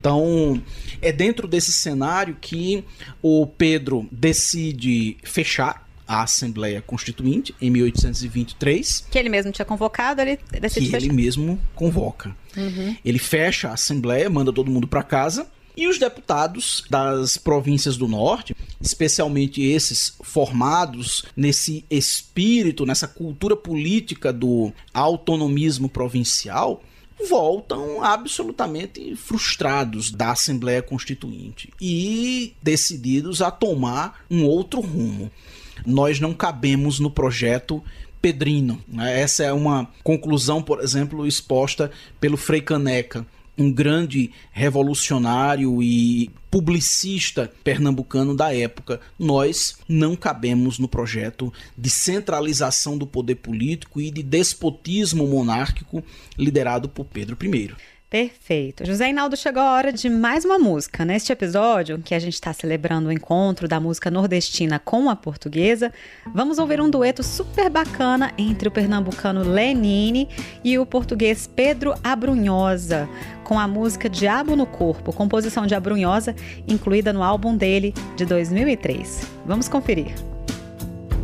Então, é dentro desse cenário que o Pedro decide fechar a Assembleia Constituinte em 1823. Que ele mesmo tinha convocado, ele decide fechar. Ele mesmo convoca. Ele fecha a Assembleia, manda todo mundo para casa. E os deputados das províncias do norte, especialmente esses formados nesse espírito, nessa cultura política do autonomismo provincial, voltam absolutamente frustrados da Assembleia Constituinte e decididos a tomar um outro rumo. Nós não cabemos no projeto pedrino. Essa é uma conclusão, por exemplo, exposta pelo Frei Caneca, um grande revolucionário e publicista pernambucano da época. Nós não cabemos no projeto de centralização do poder político e de despotismo monárquico liderado por Pedro I. Perfeito. José Hinaldo, chegou a hora de mais uma música. Neste episódio, que a gente está celebrando o encontro da música nordestina com a portuguesa, vamos ouvir um dueto super bacana entre o pernambucano Lenine e o português Pedro Abrunhosa, com a música Diabo no Corpo, composição de Abrunhosa, incluída no álbum dele de 2003. Vamos conferir.